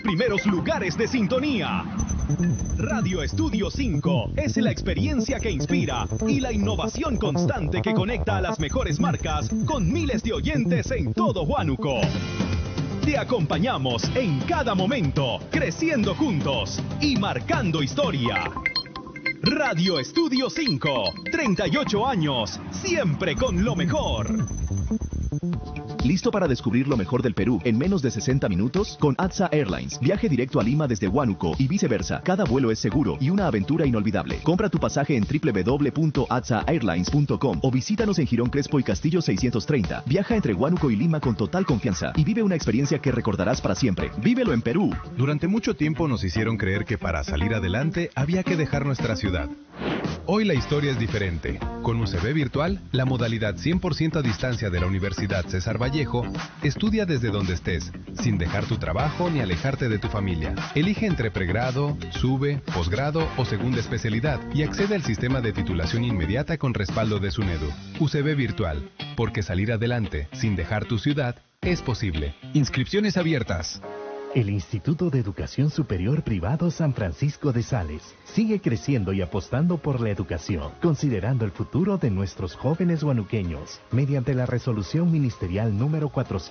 primeros lugares de sintonía. Radio Estudio 5 es la experiencia que inspira y la innovación constante que conecta a las mejores marcas con miles de oyentes en todo Huánuco. Te acompañamos en cada momento, creciendo juntos y marcando historia. Radio Estudio 5, 38 años, siempre con lo mejor. ¿Listo para descubrir lo mejor del Perú en menos de 60 minutos? Con ATSA Airlines. Viaje directo a Lima desde Huánuco y viceversa. Cada vuelo es seguro y una aventura inolvidable. Compra tu pasaje en www.atsaairlines.com o visítanos en Girón Crespo y Castillo 630. Viaja entre Huánuco y Lima con total confianza y vive una experiencia que recordarás para siempre. ¡Vívelo en Perú! Durante mucho tiempo nos hicieron creer que para salir adelante había que dejar nuestra ciudad. Hoy la historia es diferente. Con UCB Virtual, la modalidad 100% a distancia de la Universidad César Vallejo, estudia desde donde estés, sin dejar tu trabajo ni alejarte de tu familia. Elige entre pregrado, sube, posgrado o segunda especialidad y accede al sistema de titulación inmediata con respaldo de SUNEDU. UCB Virtual, porque salir adelante sin dejar tu ciudad es posible. Inscripciones abiertas. El Instituto de Educación Superior Privado San Francisco de Sales sigue creciendo y apostando por la educación, considerando el futuro de nuestros jóvenes huanuqueños. Mediante la resolución ministerial número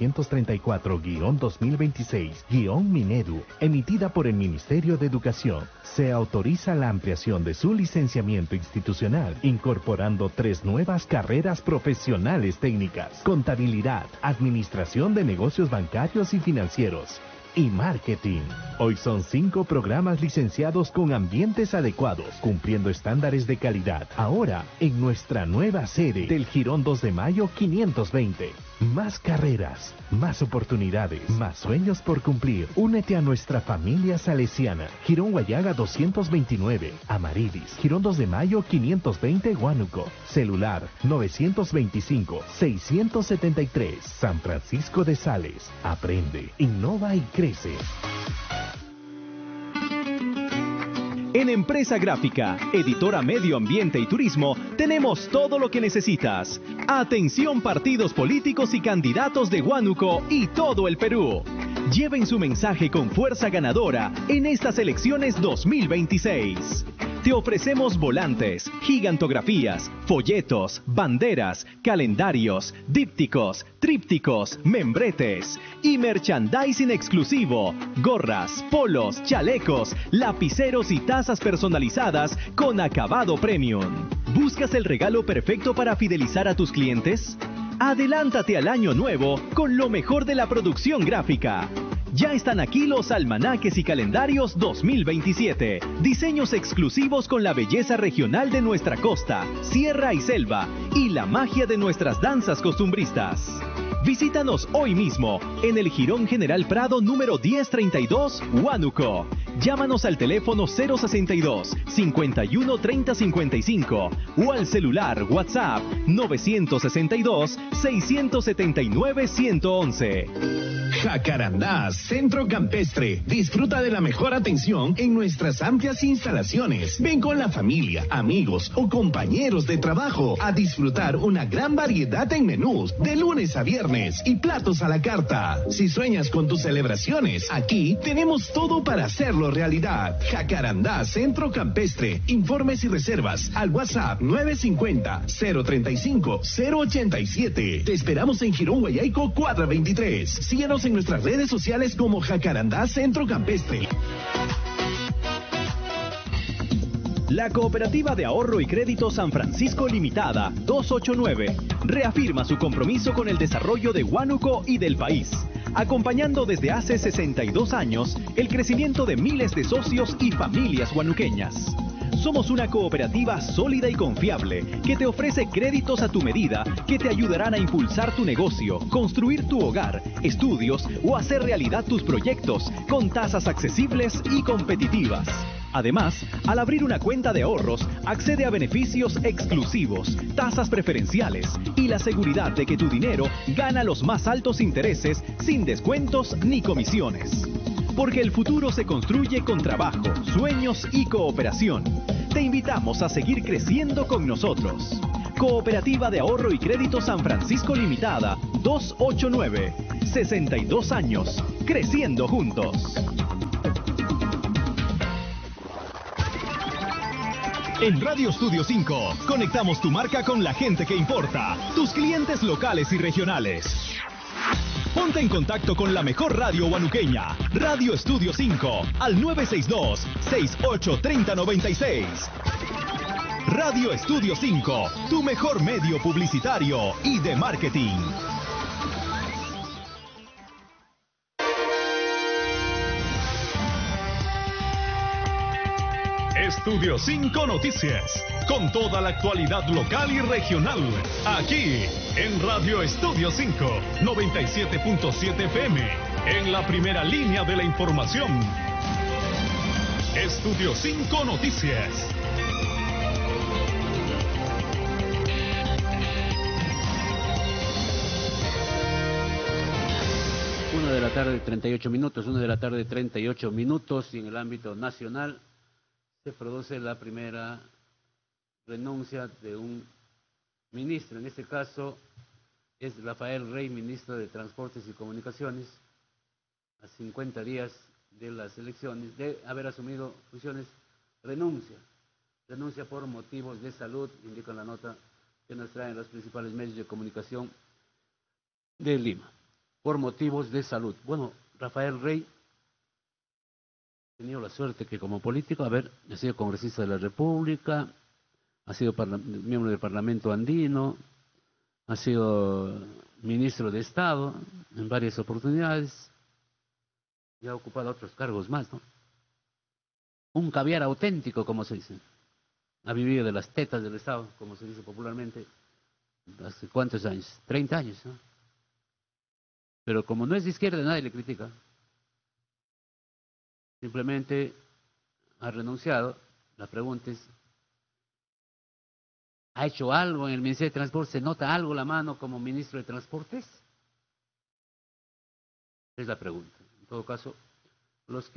434-2026-Minedu, emitida por el Ministerio de Educación, se autoriza la ampliación de su licenciamiento institucional, incorporando 3 nuevas carreras profesionales técnicas: contabilidad, administración de negocios bancarios y financieros, y marketing. Hoy son 5 programas licenciados con ambientes adecuados, cumpliendo estándares de calidad. Ahora, en nuestra nueva sede del Girón 2 de Mayo 520. Más carreras, más oportunidades, más sueños por cumplir. Únete a nuestra familia salesiana. Girón Guayaga 229, Amarilis. Girón 2 de Mayo 520, Huánuco. Celular 925-673. San Francisco de Sales. Aprende, innova y crece. En Empresa Gráfica, editora Medio Ambiente y Turismo, tenemos todo lo que necesitas. Atención partidos políticos y candidatos de Huánuco y todo el Perú. Lleven su mensaje con fuerza ganadora en estas elecciones 2026. Te ofrecemos volantes, gigantografías, folletos, banderas, calendarios, dípticos, trípticos, membretes y merchandising exclusivo, gorras, polos, chalecos, lapiceros y tazas personalizadas con acabado premium. ¿Buscas el regalo perfecto para fidelizar a tus clientes? Adelántate al año nuevo con lo mejor de la producción gráfica. Ya están aquí los almanaques y calendarios 2027. Diseños exclusivos con la belleza regional de nuestra costa, sierra y selva y la magia de nuestras danzas costumbristas. Visítanos hoy mismo en el Jirón General Prado número 1032, Huánuco. Llámanos al teléfono 062 51 30 55 o al celular WhatsApp 962 679 111. Jacarandá, Centro Campestre. Disfruta de la mejor atención en nuestras amplias instalaciones. Ven con la familia, amigos o compañeros de trabajo a disfrutar una gran variedad en menús de lunes a viernes y platos a la carta. Si sueñas con tus celebraciones, aquí tenemos todo para hacerlo realidad. Jacarandá, Centro Campestre. Informes y reservas al WhatsApp 950-035-087. Te esperamos en Girón Guayaico 423. Síguenos en nuestras redes sociales como Jacarandá Centro Campestre. La Cooperativa de Ahorro y Crédito San Francisco Limitada 289 reafirma su compromiso con el desarrollo de Huánuco y del país, acompañando desde hace 62 años el crecimiento de miles de socios y familias huanuqueñas. Somos una cooperativa sólida y confiable que te ofrece créditos a tu medida que te ayudarán a impulsar tu negocio, construir tu hogar, estudios o hacer realidad tus proyectos con tasas accesibles y competitivas. Además, al abrir una cuenta de ahorros, accede a beneficios exclusivos, tasas preferenciales y la seguridad de que tu dinero gana los más altos intereses sin descuentos ni comisiones. Porque el futuro se construye con trabajo, sueños y cooperación. Te invitamos a seguir creciendo con nosotros. Cooperativa de Ahorro y Crédito San Francisco Limitada 289. 62 años, creciendo juntos. En Radio Estudio 5, conectamos tu marca con la gente que importa, tus clientes locales y regionales. Ponte en contacto con la mejor radio huanuqueña, Radio Estudio 5, al 962-683096. Radio Estudio 5, tu mejor medio publicitario y de marketing. Estudio 5 Noticias, con toda la actualidad local y regional, aquí en Radio Estudio 5, 97.7 FM, en la primera línea de la información. Estudio 5 Noticias. Una de la tarde, 38 minutos, 1 de la tarde, 38 minutos, y en el ámbito nacional se produce la primera renuncia de un ministro. En este caso es Rafael Rey, ministro de Transportes y Comunicaciones, a 50 días de las elecciones, de haber asumido funciones, renuncia por motivos de salud, indica la nota que nos traen los principales medios de comunicación de Lima, por motivos de salud. Bueno, Rafael Rey ha tenido la suerte que como político, ha sido congresista de la República, ha sido miembro del Parlamento andino, ha sido ministro de Estado en varias oportunidades y ha ocupado otros cargos más, ¿no? Un caviar auténtico, como se dice. Ha vivido de las tetas del Estado, como se dice popularmente, ¿hace cuántos años? 30 años, ¿no? Pero como no es de izquierda, nadie le critica. Simplemente ha renunciado. La pregunta es, ¿ha hecho algo en el Ministerio de Transportes? ¿Se nota algo la mano como ministro de Transportes? Es la pregunta. En todo caso, los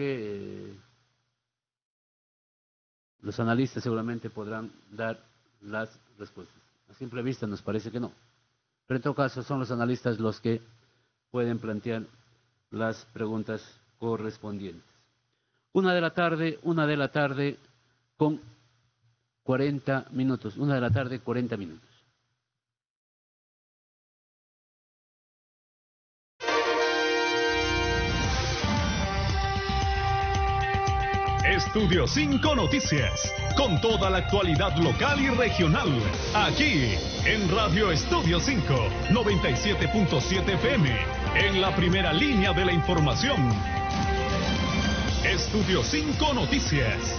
analistas seguramente podrán dar las respuestas. A simple vista nos parece que no. Pero en todo caso son los analistas los que pueden plantear las preguntas correspondientes. 1 de la tarde con 40 minutos. 1 de la tarde, 40 minutos. Estudio 5 Noticias, con toda la actualidad local y regional, aquí en Radio Estudio 5, 97.7 FM, en la primera línea de la información. Estudio 5 Noticias.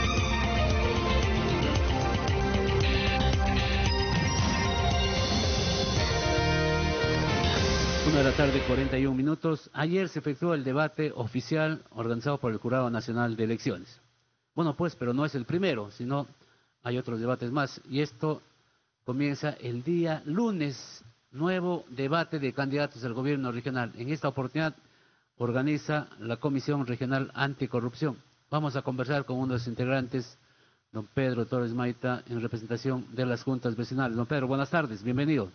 Una de la tarde, 41 minutos. Ayer se efectuó el debate oficial organizado por el Jurado Nacional de Elecciones. Bueno, pues, pero no es el primero, sino hay otros debates más. Y esto comienza el día lunes, nuevo debate de candidatos al gobierno regional. En esta oportunidad organiza la Comisión Regional Anticorrupción. Vamos a conversar con uno de los integrantes, don Pedro Torres Maita, en representación de las juntas vecinales. Don Pedro, buenas tardes, bienvenido.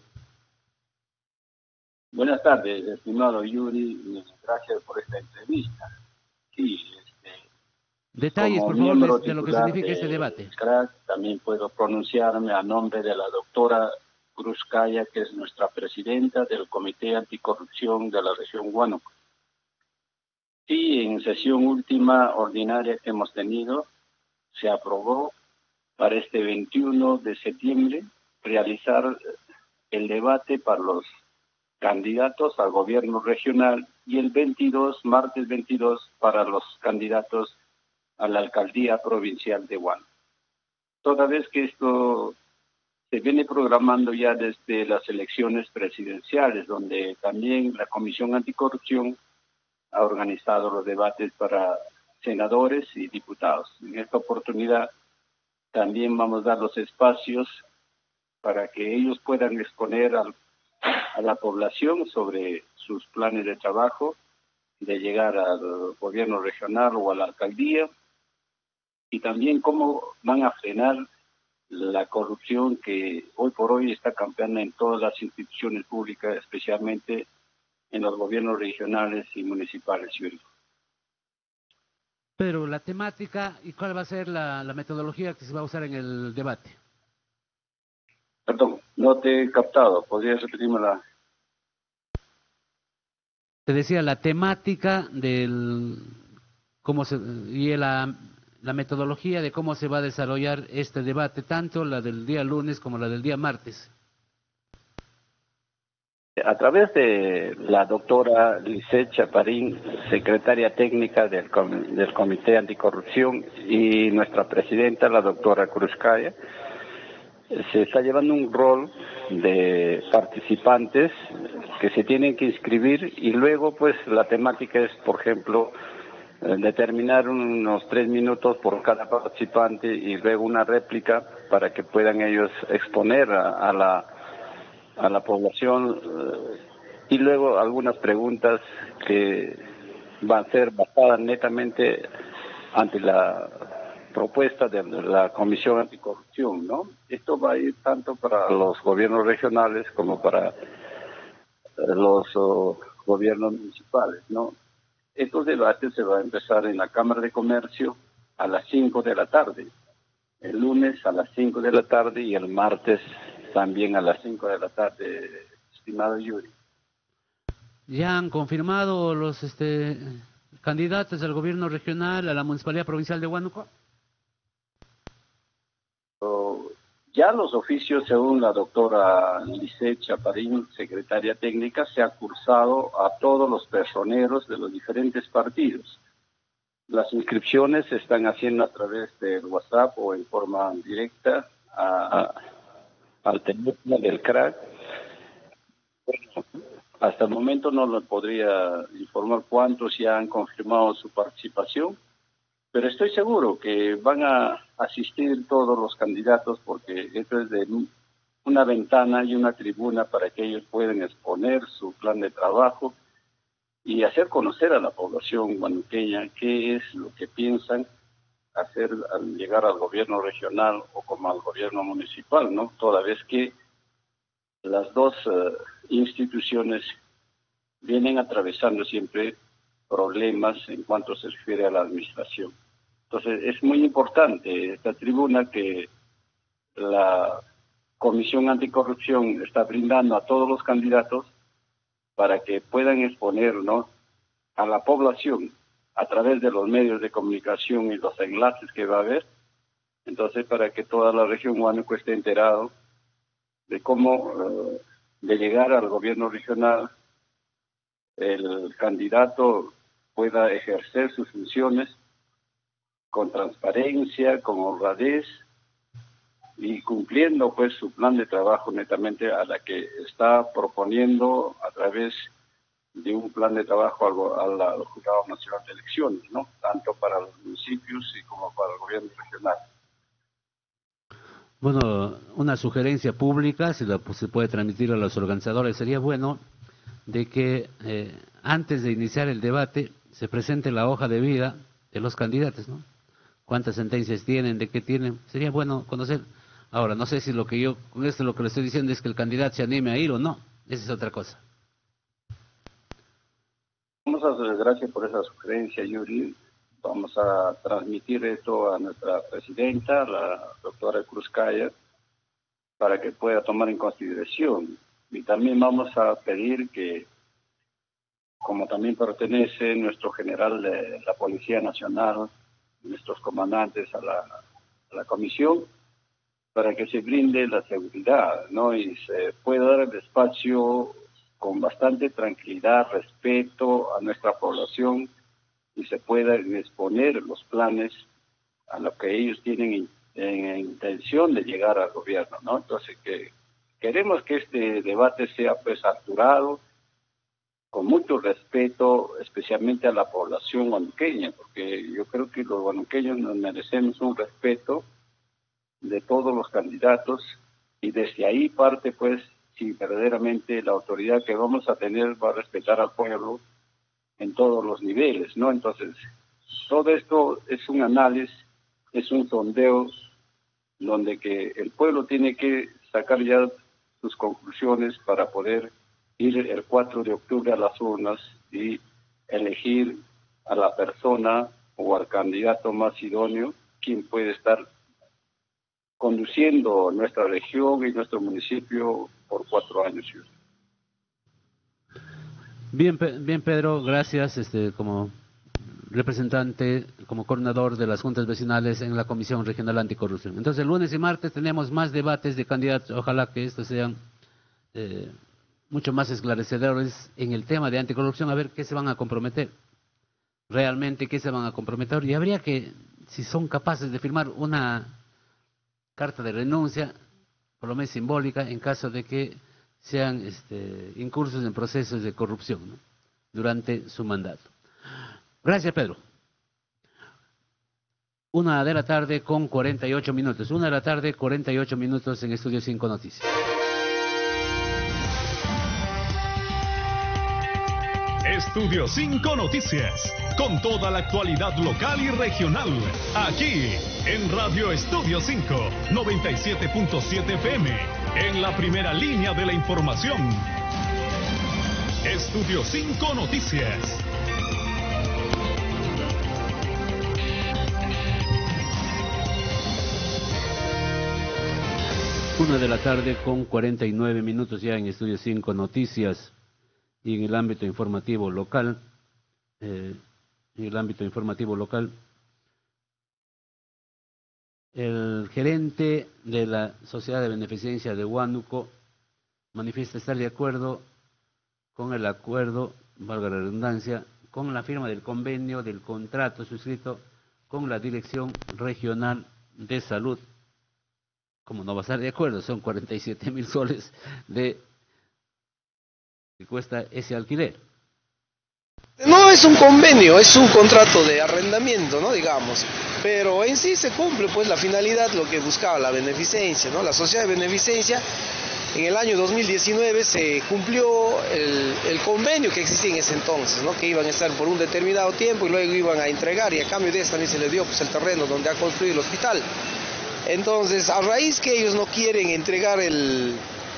Buenas tardes, estimado Yuri, gracias por esta entrevista. Sí, detalles, por favor, de lo que significa este debate. También puedo pronunciarme a nombre de la doctora Cruz Calla, que es nuestra presidenta del Comité Anticorrupción de la región Huánuco. Sí, en sesión última ordinaria que hemos tenido, se aprobó para este 21 de septiembre realizar el debate para los candidatos al gobierno regional y el martes 22, para los candidatos a la alcaldía provincial de Huánuco. Toda vez que esto se viene programando ya desde las elecciones presidenciales, donde también la Comisión Anticorrupción ha organizado los debates para senadores y diputados. En esta oportunidad también vamos a dar los espacios para que ellos puedan exponer a la población sobre sus planes de trabajo, de llegar al gobierno regional o a la alcaldía, y también cómo van a frenar la corrupción que hoy por hoy está campeando en todas las instituciones públicas, especialmente en los gobiernos regionales y municipales. Pero la temática y cuál va a ser la metodología que se va a usar en el debate. Perdón, no te he captado. ¿Podrías repetírmela? Te decía la temática del cómo se y la metodología de cómo se va a desarrollar este debate, tanto la del día lunes como la del día martes. A través de la doctora Lisset Chaparín, secretaria técnica del Comité Anticorrupción, y nuestra presidenta, la doctora Krúskaya, se está llevando un rol de participantes que se tienen que inscribir, y luego pues la temática es, por ejemplo, determinar unos 3 minutos por cada participante y luego una réplica para que puedan ellos exponer a la población, y luego algunas preguntas que van a ser basadas netamente ante la propuesta de la Comisión Anticorrupción, ¿no? Esto va a ir tanto para los gobiernos regionales como para los gobiernos municipales, ¿no? Estos debates se van a empezar en la Cámara de Comercio a las 5 de la tarde, el lunes a las 5 de la tarde y el martes también a las 5 de la tarde, estimado Yuri. ¿Ya han confirmado los candidatos al gobierno regional, a la Municipalidad Provincial de Huánuco? Ya los oficios, según la doctora Lisset Chaparín, secretaria técnica, se ha cursado a todos los personeros de los diferentes partidos. Las inscripciones se están haciendo a través del WhatsApp o en forma directa al teléfono del CRAC. Bueno, hasta el momento no lo podría informar cuántos ya han confirmado su participación, pero estoy seguro que van a asistir todos los candidatos, porque esto es de una ventana y una tribuna para que ellos puedan exponer su plan de trabajo y hacer conocer a la población huánuqueña qué es lo que piensan hacer al llegar al gobierno regional o como al gobierno municipal, ¿no? Toda vez que las dos instituciones vienen atravesando siempre problemas en cuanto se refiere a la administración. Entonces, es muy importante esta tribuna que la Comisión Anticorrupción está brindando a todos los candidatos para que puedan exponer, ¿no?, a la población a través de los medios de comunicación y los enlaces que va a haber. Entonces, para que toda la región Huánuco esté enterado de cómo, de llegar al gobierno regional, el candidato pueda ejercer sus funciones con transparencia, con honradez y cumpliendo pues su plan de trabajo netamente a la que está proponiendo a través de un plan de trabajo al Jurado Nacional de Elecciones, ¿no? Tanto para los municipios y como para el gobierno regional. Bueno, una sugerencia pública, si se puede transmitir a los organizadores, sería bueno de que antes de iniciar el debate se presente la hoja de vida de los candidatos, ¿no? Cuántas sentencias tienen, de qué tienen, sería bueno conocer. Ahora, no sé si con esto lo que le estoy diciendo es que el candidato se anime a ir o no, esa es otra cosa. Vamos a dar gracias por esa sugerencia, Yuri. Vamos a transmitir esto a nuestra presidenta, la doctora Krúskaya, para que pueda tomar en consideración. Y también vamos a pedir que, como también pertenece nuestro general de la Policía Nacional, nuestros comandantes a la comisión, para que se brinde la seguridad, ¿no? Y se pueda dar el espacio con bastante tranquilidad, respeto a nuestra población, y se puedan exponer los planes a lo que ellos tienen en intención de llegar al gobierno, ¿no? Entonces, que queremos que este debate sea pues aturado, con mucho respeto, especialmente a la población huánuqueña, porque yo creo que los huánuqueños nos merecemos un respeto de todos los candidatos, y desde ahí parte pues si verdaderamente la autoridad que vamos a tener va a respetar al pueblo en todos los niveles, ¿no? Entonces, todo esto es un análisis, es un sondeo donde que el pueblo tiene que sacar ya sus conclusiones para poder ir el 4 de octubre a las urnas y elegir a la persona o al candidato más idóneo, quien puede estar conduciendo nuestra región y nuestro municipio por 4 años. Bien, Pedro, gracias como representante, como coordinador de las juntas vecinales en la Comisión Regional Anticorrupción. Entonces, el lunes y martes tenemos más debates de candidatos. Ojalá que estos sean mucho más esclarecedores en el tema de anticorrupción, a ver qué se van a comprometer. Realmente, qué se van a comprometer. Y habría que, si son capaces de firmar una carta de renuncia, por lo menos simbólica, en caso de que sean incursos en procesos de corrupción, ¿no?, durante su mandato. Gracias, Pedro. 1:00 con 48 minutos. 1:00, 48 minutos en Estudio 5 Noticias. Estudio 5 Noticias, con toda la actualidad local y regional, aquí en Radio Estudio 5, 97.7 FM, en la primera línea de la información. Estudio 5 Noticias. Una de la tarde con 49 minutos ya en Estudio 5 Noticias. Y en el ámbito informativo local, el gerente de la Sociedad de Beneficencia de Huánuco manifiesta estar de acuerdo con el acuerdo, valga la redundancia, con la firma del convenio, del contrato suscrito con la Dirección Regional de Salud. ¿Cómo no va a estar de acuerdo? Son 47.000 soles que cuesta ese alquiler. No es un convenio, es un contrato de arrendamiento, ¿no?, digamos, pero en sí se cumple pues la finalidad, lo que buscaba la beneficencia, ¿no? La sociedad de beneficencia, en el año 2019 se cumplió el convenio que existía en ese entonces, ¿no?, que iban a estar por un determinado tiempo y luego iban a entregar, y a cambio de eso también se le dio pues el terreno donde ha construido el hospital. Entonces, a raíz que ellos no quieren entregar el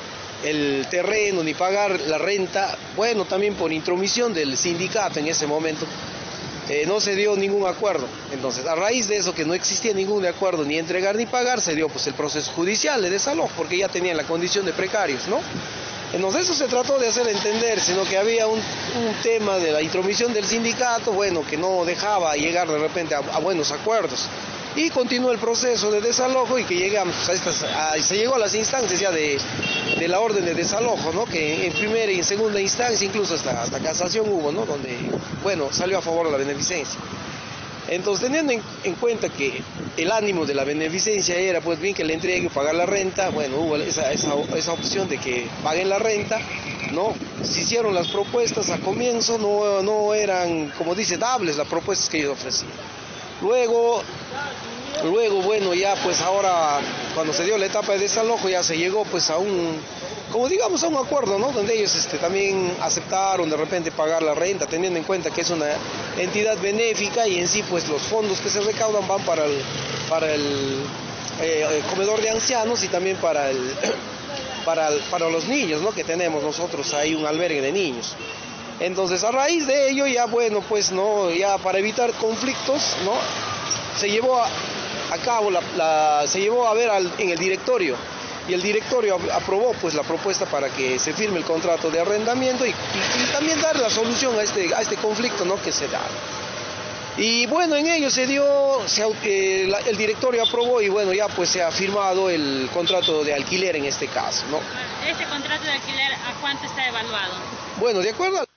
terreno ni pagar la renta, bueno, también por intromisión del sindicato en ese momento, no se dio ningún acuerdo. Entonces, a raíz de eso, que no existía ningún acuerdo, ni entregar ni pagar, se dio pues el proceso judicial de desalojo, porque ya tenían la condición de precarios, ¿no? Entonces eso se trató de hacer entender, sino que había un tema de la intromisión del sindicato, bueno, que no dejaba llegar de repente a buenos acuerdos. Y continuó el proceso de desalojo y que llegamos se llegó a las instancias ya de la orden de desalojo, ¿no?, que en primera y en segunda instancia, incluso hasta casación hubo, ¿no?, donde, bueno, salió a favor de la beneficencia. Entonces, teniendo en cuenta que el ánimo de la beneficencia era, pues bien, que le entregue y pagar la renta, bueno, hubo esa opción de que paguen la renta, ¿no? Se hicieron las propuestas a comienzo, no eran, como dice, dables las propuestas que ellos ofrecían. Luego, bueno, ya pues ahora, cuando se dio la etapa de desalojo, ya se llegó pues a un acuerdo, ¿no?, donde ellos también aceptaron de repente pagar la renta, teniendo en cuenta que es una entidad benéfica y en sí pues los fondos que se recaudan van para el comedor de ancianos y también para los niños, ¿no?, que tenemos nosotros ahí un albergue de niños. Entonces, a raíz de ello, ya bueno, pues no, ya para evitar conflictos, ¿no?, se llevó a cabo en el directorio, y el directorio aprobó pues la propuesta para que se firme el contrato de arrendamiento y también dar la solución a este conflicto, ¿no?, que se da. Y bueno, en ello el directorio aprobó y bueno, ya pues se ha firmado el contrato de alquiler en este caso, ¿no? ¿Ese contrato de alquiler a cuánto está evaluado? Bueno, de acuerdo a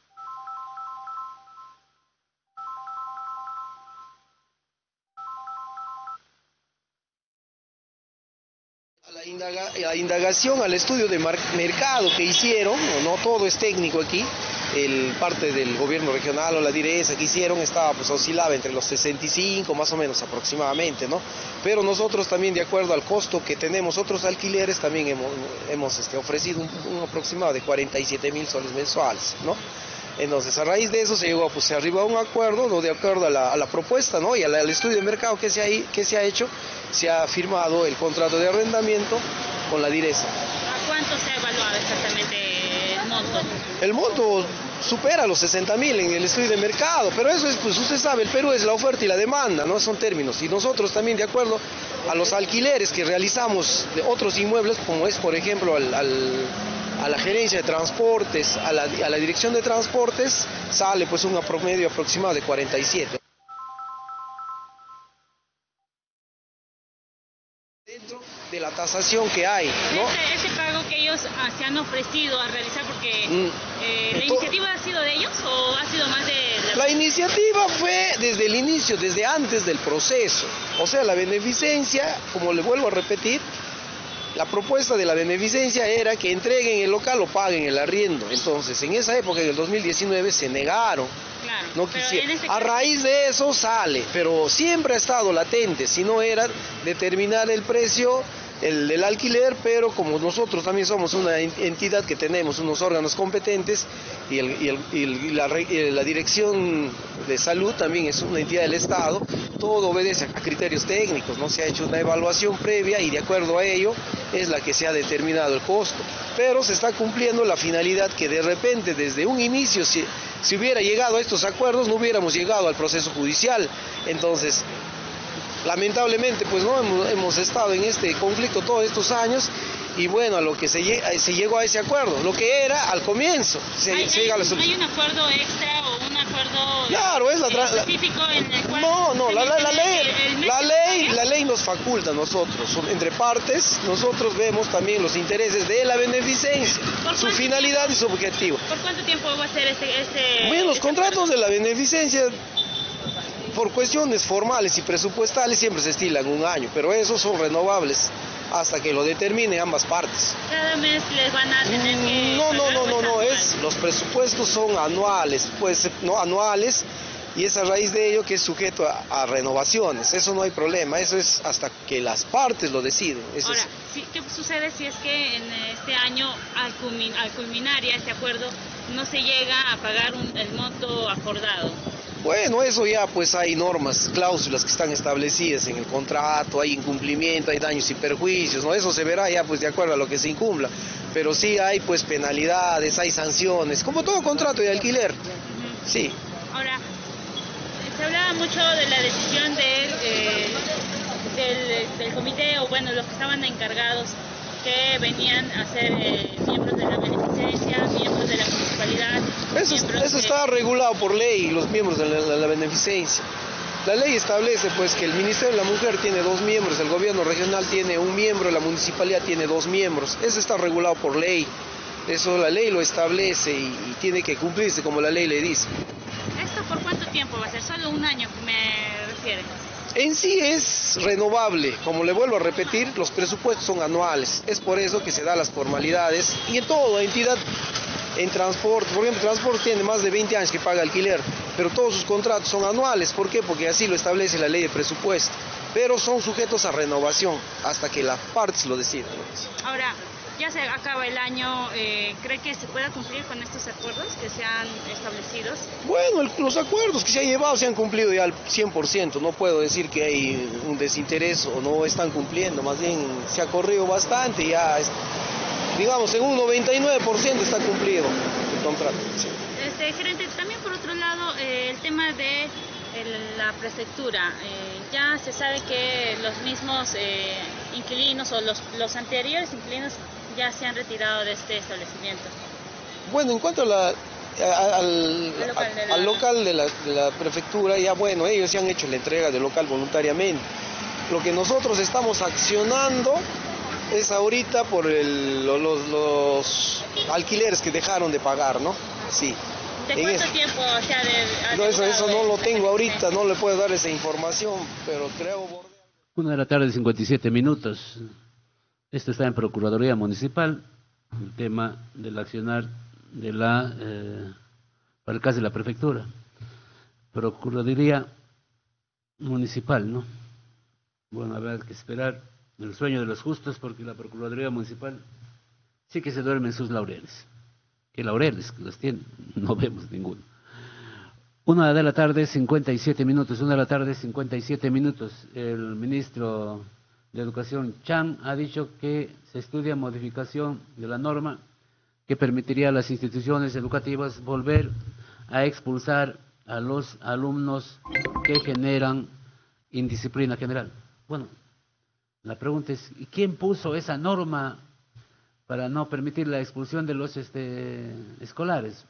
la indagación, al estudio de mercado que hicieron, no todo es técnico aquí, parte del gobierno regional o la direza que hicieron oscilaba entre los 65 más o menos aproximadamente, ¿no? Pero nosotros también, de acuerdo al costo que tenemos otros alquileres, también hemos ofrecido un aproximado de 47.000 soles mensuales, ¿no? Entonces, a raíz de eso se arribó a un acuerdo, ¿no?, de acuerdo a la propuesta, ¿no?, y al estudio de mercado que se ha hecho, se ha firmado el contrato de arrendamiento con la direza. ¿A cuánto se ha evaluado exactamente el monto? El monto supera los 60.000 en el estudio de mercado, pero eso es, pues usted sabe, el Perú es la oferta y la demanda, ¿no? Son términos, y nosotros también de acuerdo a los alquileres que realizamos de otros inmuebles, como es por ejemplo a la gerencia de transportes, a la dirección de transportes, sale pues un promedio aproximado de 47. Dentro de la tasación que hay, ¿no? Ese pago que ellos se han ofrecido a realizar, porque ¿la iniciativa ha sido de ellos o ha sido más de la iniciativa fue desde el inicio, desde antes del proceso. O sea, la beneficencia, como le vuelvo a repetir, la propuesta de la beneficencia era que entreguen el local o paguen el arriendo. Entonces, en esa época, en el 2019, se negaron. Claro, no quisieron. A raíz de eso sale, pero siempre ha estado latente, si no era determinar el precio del alquiler, pero como nosotros también somos una entidad que tenemos unos órganos competentes y la Dirección de Salud también es una entidad del Estado, todo obedece a criterios técnicos, no se ha hecho una evaluación previa y de acuerdo a ello es la que se ha determinado el costo, pero se está cumpliendo la finalidad que de repente desde un inicio si hubiera llegado a estos acuerdos no hubiéramos llegado al proceso judicial. Entonces lamentablemente pues no hemos estado en este conflicto todos estos años y bueno, a lo que se llegó a ese acuerdo, lo que era al comienzo. ¿Hay un acuerdo extra o un acuerdo claro, es específico en el cual no, la ley nos faculta a nosotros, entre partes, nosotros vemos también los intereses de la beneficencia, su finalidad y su objetivo. ¿Por cuánto tiempo va a ser Bueno, los contratos de la beneficencia por cuestiones formales y presupuestales siempre se estilan un año, pero esos son renovables hasta que lo determine ambas partes. ¿Cada mes les van a tener que no, los presupuestos son anuales, pues no anuales, y es a raíz de ello que es sujeto a renovaciones, eso no hay problema, eso es hasta que las partes lo deciden. Ahora, ¿qué sucede si es que en este año, al culminar ya este acuerdo, no se llega a pagar el monto acordado? Bueno, eso ya pues hay normas, cláusulas que están establecidas en el contrato, hay incumplimiento, hay daños y perjuicios, ¿no? Eso se verá ya pues de acuerdo a lo que se incumpla, pero sí hay pues penalidades, hay sanciones, como todo contrato de alquiler, sí. Ahora, se hablaba mucho de la decisión del comité, o bueno, los que estaban encargados, que venían a ser miembros de la beneficencia, miembros de la municipalidad. Eso está regulado por ley, los miembros de la beneficencia. La ley establece pues que el Ministerio de la Mujer tiene 2 miembros, el gobierno regional tiene 1 miembro, la municipalidad tiene 2 miembros. Eso está regulado por ley. Eso la ley lo establece y tiene que cumplirse como la ley le dice. ¿Esto por cuánto tiempo va a ser? ¿Solo un año me refiere? En sí es renovable, como le vuelvo a repetir, los presupuestos son anuales, es por eso que se dan las formalidades y en toda entidad, en transporte, por ejemplo, transporte tiene más de 20 años que paga alquiler, pero todos sus contratos son anuales, ¿por qué? Porque así lo establece la ley de presupuesto, pero son sujetos a renovación hasta que las partes lo decidan. Ahora, ya se acaba el año, ¿cree que se pueda cumplir con estos acuerdos que se han establecido? Bueno, los acuerdos que se han llevado se han cumplido ya al 100%, no puedo decir que hay un desinterés o no están cumpliendo, más bien se ha corrido bastante, ya digamos en un 99% está cumplido el contrato. Sí. Gerente, también por otro lado, el tema de la prefectura, ya se sabe que los mismos inquilinos o los anteriores inquilinos ya se han retirado de este establecimiento. Bueno, en cuanto al local de la prefectura, ya bueno, ellos se han hecho la entrega del local voluntariamente. Lo que nosotros estamos accionando es ahorita por los alquileres que dejaron de pagar, ¿no? Sí. ¿De cuánto tiempo se ha no, eso no lo tengo ahorita, no le puedo dar esa información, pero creo... 1:57 p.m. Esto está en Procuraduría Municipal, el tema del accionar de para el caso de la prefectura. Procuraduría Municipal, ¿no? Bueno, habrá que esperar el sueño de los justos porque la Procuraduría Municipal sí que se duerme en sus laureles. ¿Qué laureles que los tiene? No vemos ninguno. 1:57 p.m, 1:57 p.m. El ministro de Educación, Chan, ha dicho que se estudia modificación de la norma que permitiría a las instituciones educativas volver a expulsar a los alumnos que generan indisciplina general. Bueno, la pregunta es, ¿y quién puso esa norma para no permitir la expulsión de los escolares?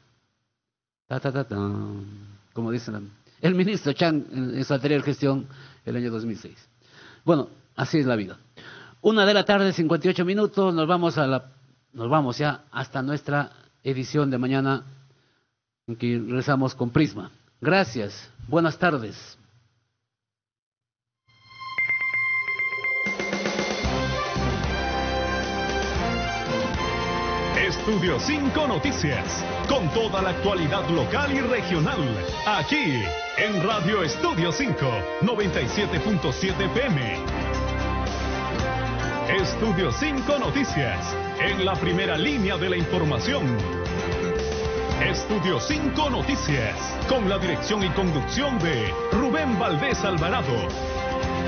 Como dicen el ministro Chang en su anterior gestión el año 2006. Bueno, así es la vida. 1:58 p.m, nos vamos ya hasta nuestra edición de mañana, en que regresamos con Prisma. Gracias, buenas tardes. Estudio 5 Noticias, con toda la actualidad local y regional, aquí en Radio Estudio 5, 97.7 FM. Estudio 5 Noticias, en la primera línea de la información. Estudio 5 Noticias, con la dirección y conducción de Rubén Valdés Alvarado.